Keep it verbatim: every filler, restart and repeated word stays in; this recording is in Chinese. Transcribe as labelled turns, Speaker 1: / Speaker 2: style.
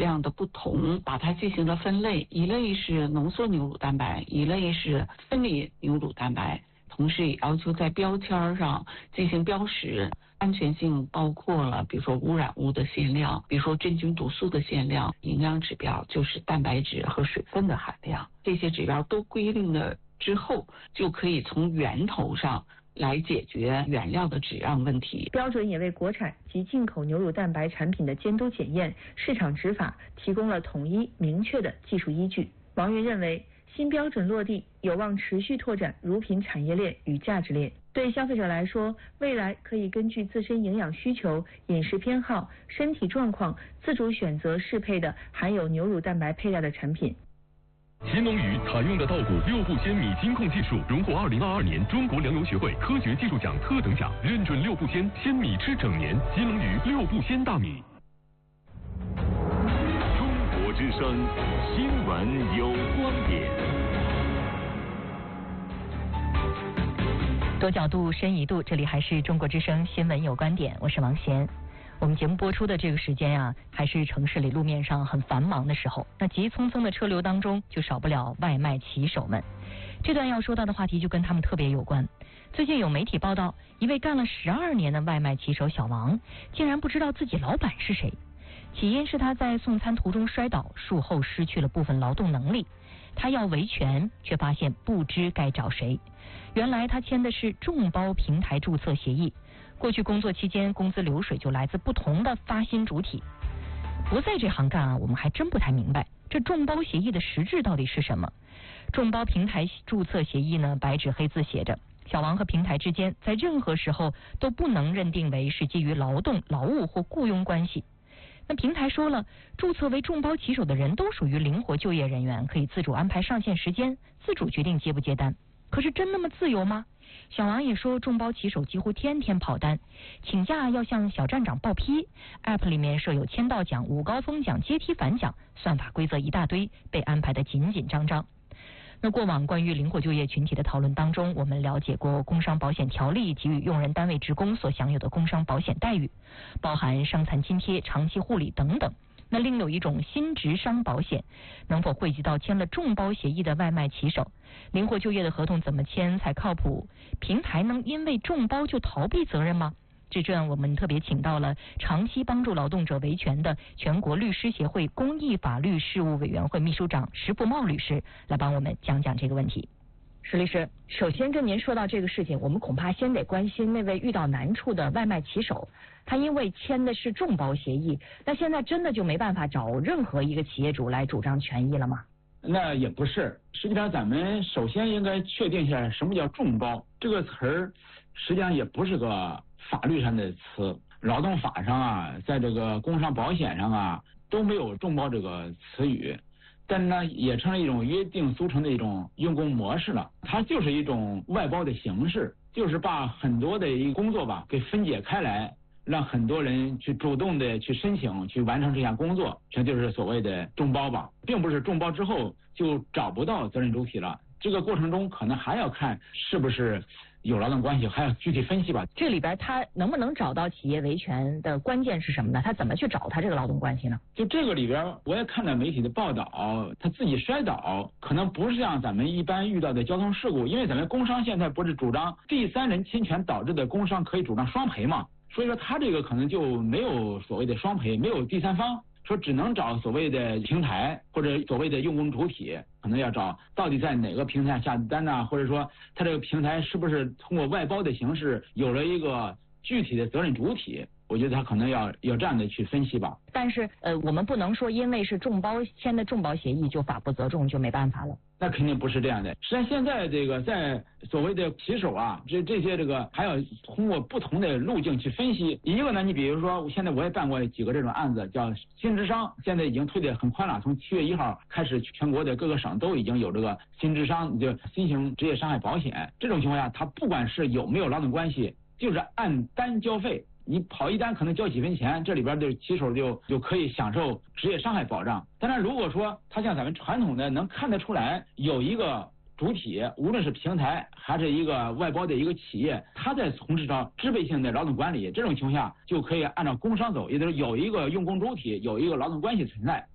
Speaker 1: 量的不同，把它进行了分类，一类是浓缩牛乳蛋白，一类是分离牛乳蛋白，同时也要求在标签上进行标识。安全性包括了比如说污染物的限量，比如说真菌毒素的限量，营养指标就是蛋白质和水分的含量，这些指标都规定了之后，就可以从源头上来解决原料的质量问题。
Speaker 2: 标准也为国产及进口牛乳蛋白产品的监督检验、市场执法提供了统一明确的技术依据。王云认为，新标准落地有望持续拓展乳品产业链与价值链。对消费者来说，未来可以根据自身营养需求、饮食偏好、身体状况，自主选择适配的含有牛乳蛋白配料的产品。
Speaker 3: 新农语采用的稻谷六步鲜米金控技术，荣获二零二二年中国粮油学会科学技术奖特等奖，认准六步鲜，鲜米吃整年。新农语六步鲜大米。中国之声新闻有观点。
Speaker 4: 多角度深一度，这里还是中国之声新闻有观点，我是王贤。我们节目播出的这个时间啊，还是城市里路面上很繁忙的时候，那急匆匆的车流当中，就少不了外卖骑手们。这段要说到的话题就跟他们特别有关。最近有媒体报道，一位干了十二年的外卖骑手小王，竟然不知道自己老板是谁。起因是他在送餐途中摔倒，术后失去了部分劳动能力。他要维权，却发现不知该找谁。原来他签的是众包平台注册协议，过去工作期间工资流水就来自不同的发薪主体。不在这行干啊，我们还真不太明白这众包协议的实质到底是什么。众包平台注册协议呢，白纸黑字写着，小王和平台之间在任何时候都不能认定为是基于劳动、劳务或雇佣关系。那平台说了，注册为众包骑手的人都属于灵活就业人员，可以自主安排上线时间，自主决定接不接单。可是真那么自由吗？小王也说，众包骑手几乎天天跑单，请假要向小站长报批。App 里面设有签到奖、午高峰奖、阶梯反奖，算法规则一大堆，被安排得紧紧张张。那过往关于灵活就业群体的讨论当中，我们了解过工伤保险条例给予用人单位职工所享有的工伤保险待遇，包含伤残津贴、长期护理等等。那另有一种新职伤保险，能否惠及到签了众包协议的外卖骑手？灵活就业的合同怎么签才靠谱？平台能因为众包就逃避责任吗？这阵我们特别请到了长期帮助劳动者维权的全国律师协会公益法律事务委员会秘书长石富茂律师来帮我们讲讲这个问题。石律师，首先跟您说到这个事情，我们恐怕先得关心那位遇到难处的外卖骑手，他因为签的是众包协议，那现在真的就没办法找任何一个企业主来主张权益了吗？
Speaker 5: 那也不是，实际上咱们首先应该确定一下什么叫众包这个词儿，实际上也不是个法律上的词，劳动法上啊，在这个工伤保险上啊都没有众包这个词语，但是呢也成了一种约定俗成的一种用工模式了，它就是一种外包的形式，就是把很多的一个工作吧给分解开来，让很多人去主动的去申请去完成这项工作，这就是所谓的众包吧，并不是众包之后就找不到责任主体了，这个过程中可能还要看是不是有劳动关系，还要具体分析吧。
Speaker 4: 这里边他能不能找到企业维权的关键是什么呢？他怎么去找他这个劳动关系呢？
Speaker 5: 就这个里边，我也看到媒体的报道，他自己摔倒，可能不是像咱们一般遇到的交通事故，因为咱们工伤现在不是主张第三人侵权导致的工伤可以主张双赔嘛，所以说他这个可能就没有所谓的双赔，没有第三方，说只能找所谓的平台或者所谓的用工主体，可能要找到底在哪个平台下的单呐、啊，或者说他这个平台是不是通过外包的形式有了一个具体的责任主体，我觉得他可能要要这样的去分析吧。
Speaker 4: 但是呃，我们不能说因为是众包签的众包协议就法不责众，就没办法了。
Speaker 5: 那肯定不是这样的。实际上现在这个在所谓的骑手啊，这这些这个还要通过不同的路径去分析。一个呢，你比如说现在我也办过几个这种案子，叫新职伤，现在已经推得很宽了，从七月一号开始，全国的各个省都已经有这个新职伤，就新型职业伤害保险。这种情况下，它不管是有没有劳动关系，就是按单交费。你跑一单可能交几分钱，这里边的骑手就就可以享受职业伤害保障。当然，如果说他像咱们传统的能看得出来有一个主体，无论是平台还是一个外包的一个企业，他在从事着支配性的劳动管理，这种情况下就可以按照工伤走，也就是有一个用工主体，有一个劳动关系存在。